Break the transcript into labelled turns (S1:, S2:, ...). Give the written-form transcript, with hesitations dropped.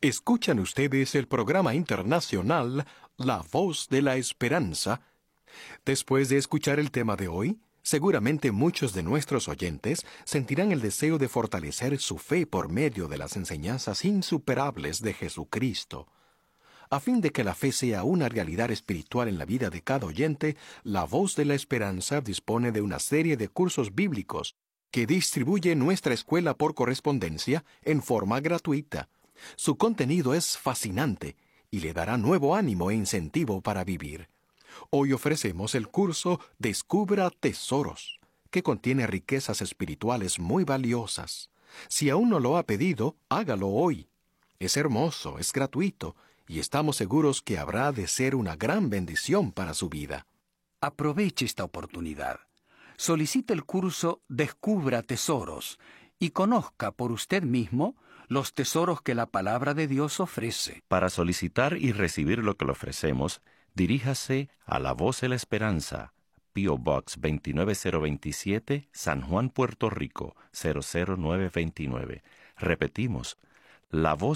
S1: Escuchan ustedes el programa internacional La Voz de la Esperanza. Después de escuchar el tema de hoy, seguramente muchos de nuestros oyentes sentirán el deseo de fortalecer su fe por medio de las enseñanzas insuperables de Jesucristo. A fin de que la fe sea una realidad espiritual en la vida de cada oyente, La Voz de la Esperanza dispone de una serie de cursos bíblicos que distribuye nuestra escuela por correspondencia en forma gratuita. Su contenido es fascinante y le dará nuevo ánimo e incentivo para vivir. Hoy ofrecemos el curso Descubra Tesoros, que contiene riquezas espirituales muy valiosas. Si aún no lo ha pedido, hágalo hoy. Es hermoso, es gratuito, y estamos seguros que habrá de ser una gran bendición para su vida.
S2: Aproveche esta oportunidad. Solicite el curso Descubra Tesoros y conozca por usted mismo los tesoros que la palabra de Dios ofrece.
S3: Para solicitar y recibir lo que le ofrecemos, diríjase a La Voz de la Esperanza, P.O. Box 29027, San Juan, Puerto Rico, 00929. Repetimos, La Voz